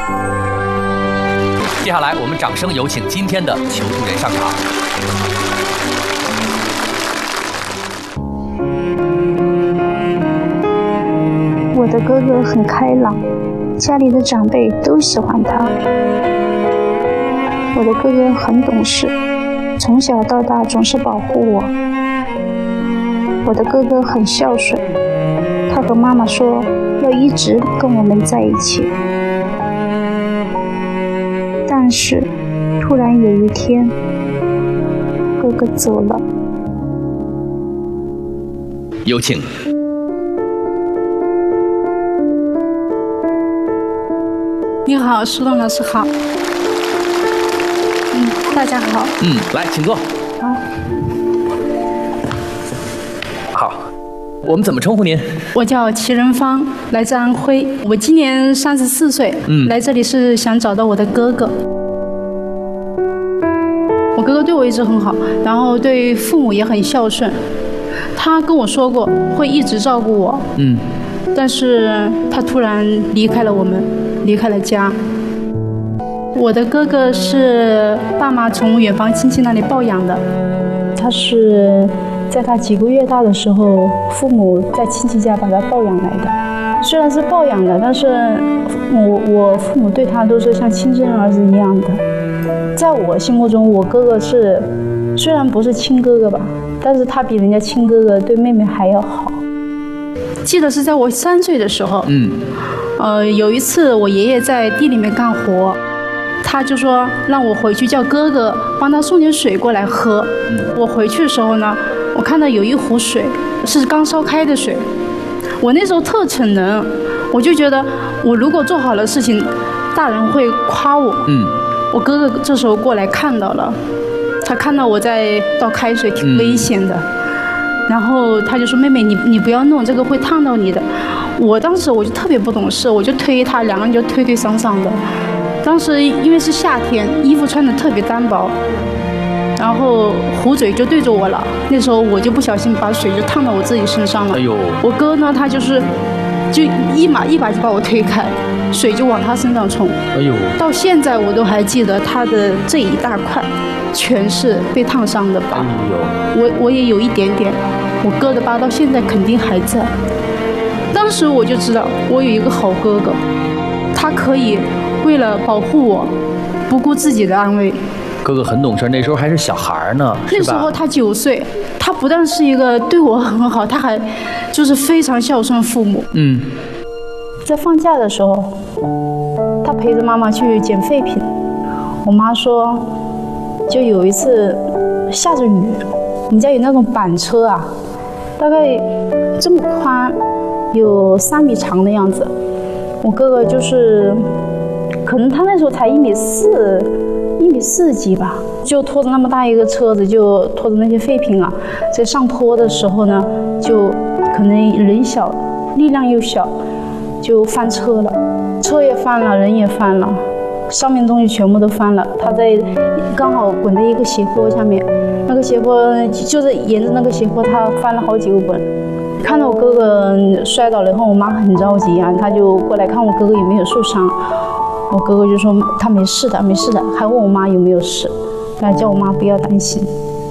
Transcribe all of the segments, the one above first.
接下来，我们掌声有请今天的求助人上场。 我的哥哥很开朗，家里的长辈都喜欢他。我的哥哥很懂事，从小到大总是保护我。我的哥哥很孝顺，他和妈妈说要一直跟我们在一起。但是，突然有一天，哥哥走了。 有请。 你好，石龙老师好。大家好。 来，请坐。 好。 好，我们怎么称呼您？ 我叫齐仁芳，来自安徽。我今年34岁。来这里是想找到我的哥哥。我哥哥对我一直很好，然后对父母也很孝顺。他跟我说过会一直照顾我。但是他突然离开了我们，离开了家。我的哥哥是爸妈从远房亲戚那里抱养的，他是在他几个月大的时候，父母在亲戚家把他抱养来的。虽然是抱养的，但是我父母对他都是像亲生儿子一样的。在我心目中，我哥哥是虽然不是亲哥哥吧，但是他比人家亲哥哥对妹妹还要好。记得是在我3岁的时候，有一次我爷爷在地里面干活，他就说让我回去叫哥哥帮他送点水过来喝。我回去的时候呢，我看到有一壶水是刚烧开的水。我那时候特逞能，我就觉得我如果做好了事情，大人会夸我。我哥哥这时候过来看到了，他看到我在倒开水，挺危险的。然后他就说：“妹妹，你不要弄，这个会烫到你的。”我当时我就特别不懂事，我就推他，两个人就推推搡搡的。当时因为是夏天，衣服穿的特别单薄，然后壶嘴就对着我了。那时候我就不小心把水就烫到我自己身上了。我哥呢，他就一把就把我推开，水就往他身上冲。到现在我都还记得他的这一大块全是被烫伤的疤。我也有一点点，我哥的疤到现在肯定还在。当时我就知道我有一个好哥哥，他可以为了保护我，不顾自己的安危。 哥哥很懂事，那时候还是小孩呢， 那时候他9岁，他不但是一个对我很好，他还就是非常孝顺父母。在放假的时候，他陪着妈妈去捡废品。我妈说，就有一次下着雨，我们家有那种板车啊，大概这么宽，有3米长的样子。我哥哥就是可能他那时候才1.4米几吧，就拖着那么大一个车子，就拖着那些废品啊，在上坡的时候呢，就可能人小，力量又小，就翻车了，车也翻了，人也翻了，上面东西全部都翻了。他在刚好滚在一个斜坡下面，那个斜坡就是沿着那个斜坡，他翻了好几个滚。看到我哥哥摔倒了以后，我妈很着急啊，她就过来看我哥哥有没有受伤。我哥哥就说他没事的，没事的，还问我妈有没有事，叫我妈不要担心。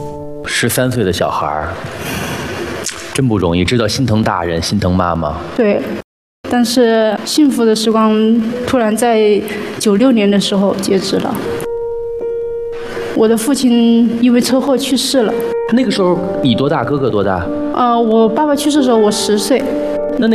13岁的小孩真不容易，知道心疼大人，心疼妈妈。 对，但是幸福的时光突然在96年的时候截止了。我的父亲因为车祸去世了。 那个时候你多大？哥哥多大？ 我爸爸去世的时候我10岁。